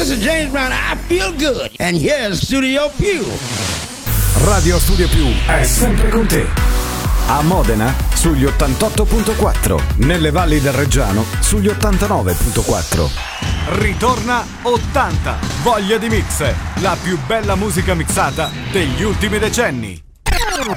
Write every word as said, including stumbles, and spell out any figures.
this is James Brown. I feel good. And here's Studio Più. Radio Studio Più è sempre con te. A Modena sugli ottantotto virgola quattro, nelle valli del Reggiano sugli ottantanove virgola quattro. Ritorna ottanta, voglia di mix, la più bella musica mixata degli ultimi decenni.